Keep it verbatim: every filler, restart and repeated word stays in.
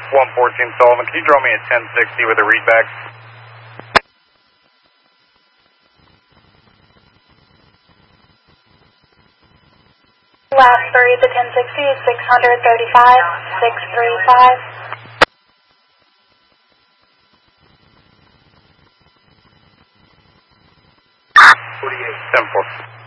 one fourteen Sullivan, can you draw me a ten sixty with a readback? Last three, the ten sixty is six thirty-five, six three five. forty-eight. ten four.